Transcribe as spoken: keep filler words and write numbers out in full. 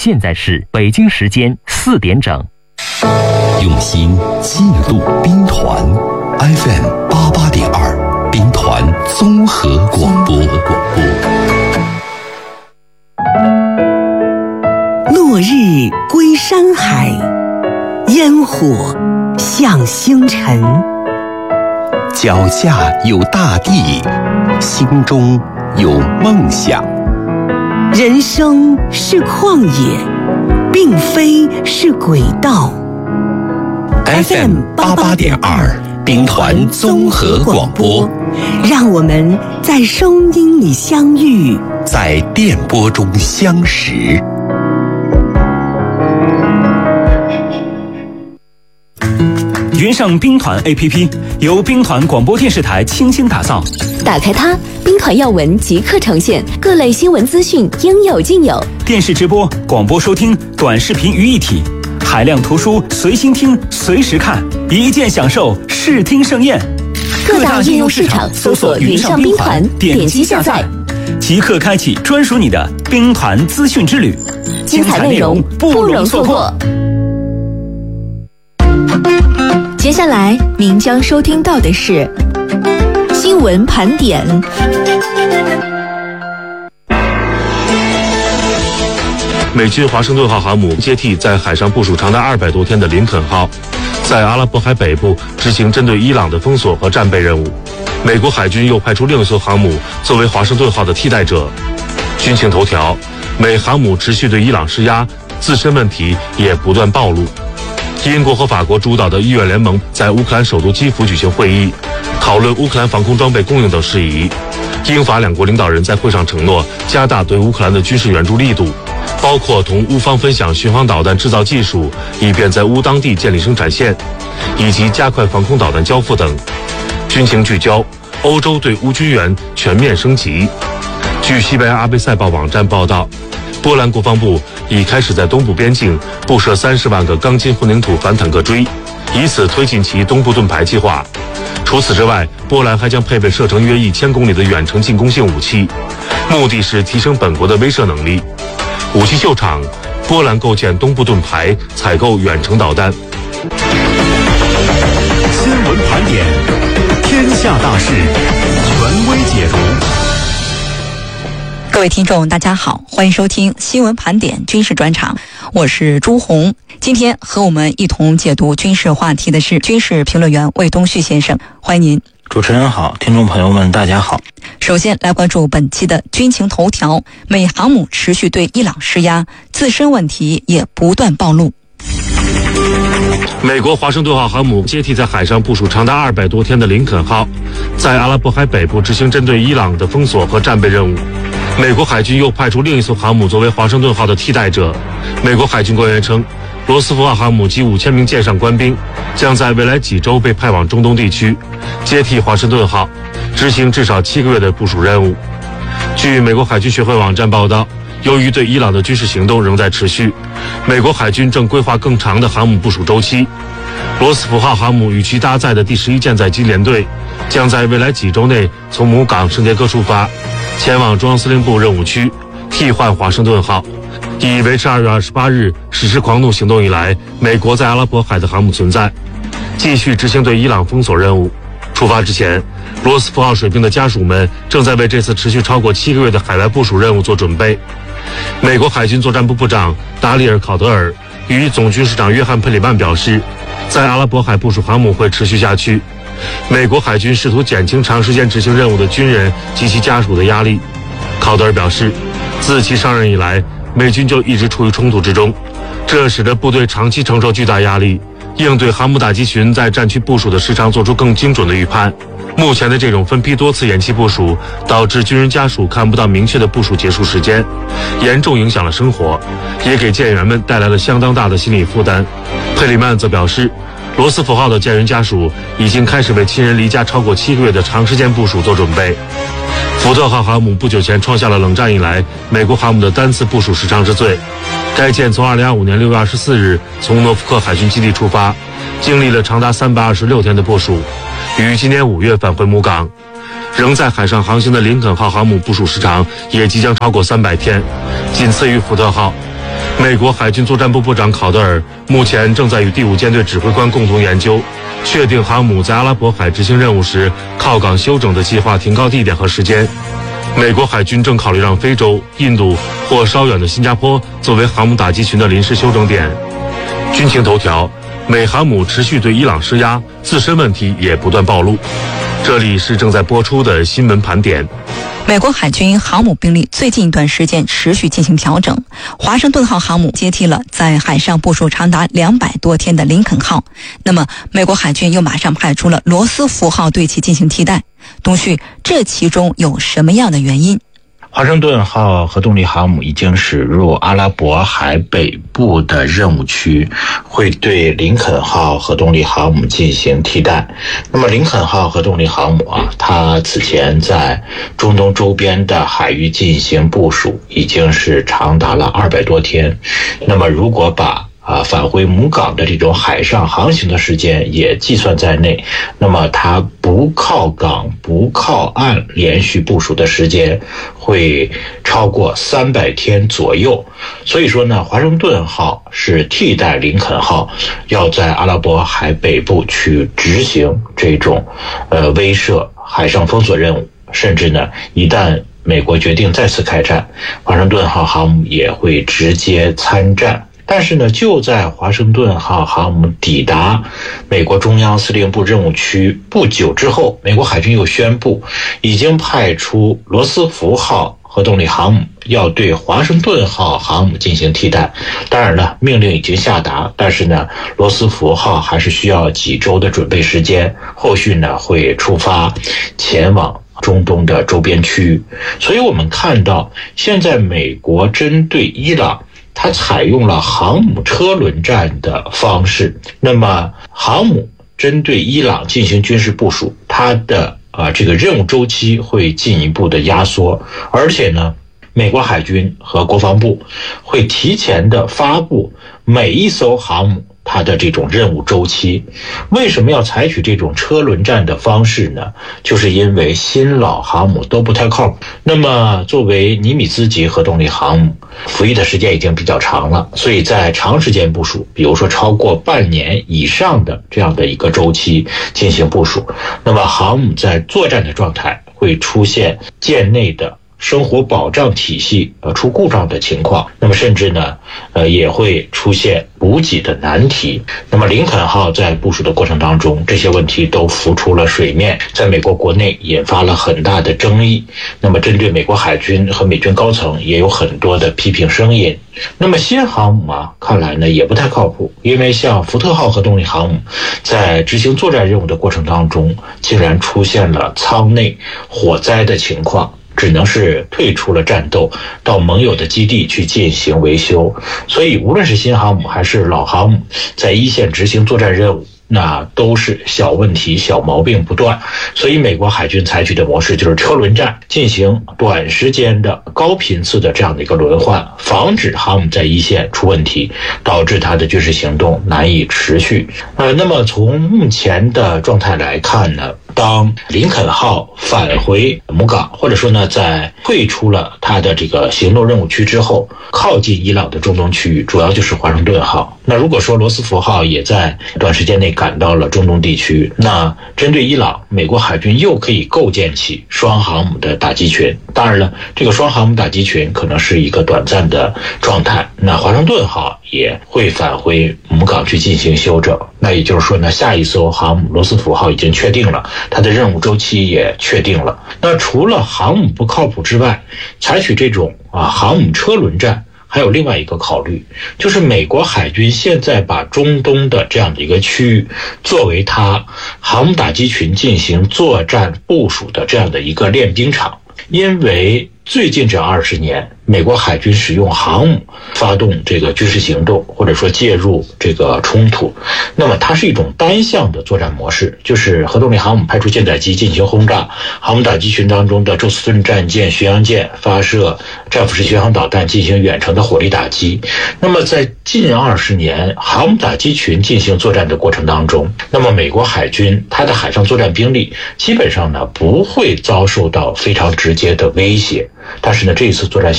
现在是北京时间四点整。 用心记录兵团 F M 八八点二，兵团综合广播。 落日归山海，烟火向星辰。 脚下有大地，心中有梦想。 人生是旷野，并非是轨道。 F M 八八点二，兵团综合广播， 让我们在声音里相遇， 在电波中相识。 云上兵团 A P P 由兵团广播电视台倾心打造， 打开它，兵团要闻即刻呈现，各类新闻资讯应有尽有。 电视直播、广播收听、短视频于一体，海量图书随心听、随时看，一键享受视听盛宴。 各大应用市场搜索云上兵团，点击下载， 即刻开启专属你的兵团资讯之旅， 精彩内容不容错过。接下来您将收听到的是新闻盘点。 美军华盛顿号航母接替在海上部署长达二百多天的林肯号，在阿拉伯海北部执行针对伊朗的封锁和战备任务。美国海军又派出另一艘航母作为华盛顿号的替代者。军情头条：美航母持续对伊朗施压，自身问题也不断暴露。英国和法国主导的议院联盟在乌克兰首都基辅举行会议，讨论乌克兰防空装备供应等事宜。英法两国领导人在会上承诺加大对乌克兰的军事援助力度，包括同乌方分享巡航导弹制造技术，以便在乌当地建立生产线，以及加快防空导弹交付等。军情聚焦：欧洲对乌军援全面升级。据西班牙阿贝塞报网站报道，波兰国防部已开始在东部边境布设三十万个钢筋混凝土反坦克锥，以此推进其东部盾牌计划。除此之外，波兰还将配备射程约一千公里的远程进攻性武器，目的是提升本国的威慑能力。武器秀场，波兰构建东部盾牌，采购远程导弹。 新闻盘点，天下大事，权威解读。 各位听众大家好，欢迎收听新闻盘点军事专场，我是朱红。今天和我们一同解读军事话题的是军事评论员魏东旭先生，欢迎您。 主持人好，听众朋友们大家好。 首先来关注本期的军情头条，美航母持续对伊朗施压，自身问题也不断暴露。 美国华盛顿号航母接替在海上部署长达二百多天的林肯号，在阿拉伯海北部执行针对伊朗的封锁和战备任务。美国海军又派出另一艘航母作为华盛顿号的替代者。美国海军官员称，罗斯福号航母及五千名舰上官兵将在未来几周被派往中东地区，接替华盛顿号，执行至少七个月的部署任务。据美国海军学会网站报道，由于对伊朗的军事行动仍在持续，美国海军正规划更长的航母部署周期。罗斯福号航母与其搭载的第十一舰载机联队将在未来几周内从母港圣迭戈出发，前往中央司令部任务区，替换华盛顿号，以维持二月二十八日实施狂怒行动以来美国在阿拉伯海的航母存在，继续执行对伊朗封锁任务。出发之前，罗斯福号水兵的家属们正在为这次持续超过七个月的海外部署任务做准备。美国海军作战部部长达里尔·考德尔与总军事长约翰·佩里曼表示，在阿拉伯海部署航母会持续下去。美国海军试图减轻长时间执行任务的军人及其家属的压力。考德尔表示，自其上任以来，美军就一直处于冲突之中，这使得部队长期承受巨大压力，应对航母打击群在战区部署的时长做出更精准的预判。目前的这种分批多次延期部署，导致军人家属看不到明确的部署结束时间，严重影响了生活，也给舰员们带来了相当大的心理负担。佩里曼则表示，罗斯福号的舰员家属已经开始为亲人离家超过七个月的长时间部署做准备。福特号航母不久前创下了冷战以来美国航母的单次部署时长之最。该舰从二零二五年六月二十四日从诺福克海军基地出发，经历了长达三百二十六天的部署，于今年五月返回母港。仍在海上航行的林肯号航母部署时长也即将超过三百天，仅次于福特号。 美国海军作战部部长考德尔目前正在与第五舰队指挥官共同研究，确定航母在阿拉伯海执行任务时靠港休整的计划停靠地点和时间。美国海军正考虑让非洲、印度或稍远的新加坡作为航母打击群的临时休整点。军情头条：美航母持续对伊朗施压，自身问题也不断暴露。这里是正在播出的新闻盘点。 美国海军航母兵力最近一段时间持续进行调整，华盛顿号航母接替了在海上部署长达两百多天的林肯号，那么美国海军又马上派出了罗斯福号对其进行替代。东旭，这其中有什么样的原因？ 华盛顿号核动力航母已经驶入阿拉伯海北部的任务区，会对林肯号核动力航母进行替代。那么林肯号核动力航母啊，它此前在中东周边的海域进行部署，已经是长达了二百多天。那么如果把啊，返回母港的这种海上航行的时间也计算在内，那么它不靠港不靠岸连续部署的时间会超过三百天左右。所以说呢，华盛顿号是替代林肯号，要在阿拉伯海北部去执行这种呃威慑海上封锁任务，甚至呢，一旦美国决定再次开战，华盛顿号航母也会直接参战。但是呢，就在华盛顿号航母抵达美国中央司令部任务区不久之后，美国海军又宣布已经派出罗斯福号核动力航母要对华盛顿号航母进行替代。当然了，命令已经下达，但是呢，罗斯福号还是需要几周的准备时间，后续呢会出发前往中东的周边区域。所以我们看到，现在美国针对伊朗，它采用了航母车轮战的方式。那么航母针对伊朗进行军事部署，它的啊这个任务周期会进一步的压缩，而且呢，美国海军和国防部会提前的发布每一艘航母它的这种任务周期。为什么要采取这种车轮战的方式呢？就是因为新老航母都不太靠谱。那么作为尼米兹级核动力航母，服役的时间已经比较长了，所以在长时间部署，比如说超过半年以上的这样的一个周期进行部署，那么航母在作战的状态会出现舰内的生活保障体系呃出故障的情况，那么甚至呢呃也会出现补给的难题。那么林肯号在部署的过程当中，这些问题都浮出了水面，在美国国内引发了很大的争议。那么针对美国海军和美军高层也有很多的批评声音。那么新航母啊，看来呢也不太靠谱，因为像福特号核动力航母在执行作战任务的过程当中，竟然出现了舱内火灾的情况，只能是退出了战斗，到盟友的基地去进行维修。所以无论是新航母还是老航母，在一线执行作战任务，那都是小问题小毛病不断。所以美国海军采取的模式就是车轮战，进行短时间的高频次的这样的一个轮换，防止航母在一线出问题，导致它的军事行动难以持续。呃，那么从目前的状态来看呢，当林肯号返回母港，或者说呢在退出了它的这个行动任务区之后，靠近伊朗的中东区域主要就是华盛顿号。那如果说罗斯福号也在短时间内赶到了中东地区，那针对伊朗，美国海军又可以构建起双航母的打击群。当然了，这个双航母打击群可能是一个短暂的状态，那华盛顿号也会返回母港去进行休整。那也就是说呢，下一艘航母罗斯福号已经确定了，它的任务周期也确定了。那除了航母不靠谱之外，采取这种啊航母车轮战还有另外一个考虑，就是美国海军现在把中东的这样的一个区域作为它航母打击群进行作战部署的这样的一个练兵场。因为最近这二十年，美国海军使用航母发动这个军事行动，或者说介入这个冲突，那么它是一种单向的作战模式，就是核动力航母派出舰载机进行轰炸，航母打击群当中的宙斯盾战舰、巡洋舰发射战斧式巡航导弹进行远程的火力打击。那么在近二十年航母打击群进行作战的过程当中，那么美国海军它的海上作战兵力基本上呢不会遭受到非常直接的威胁，但是呢这一次作战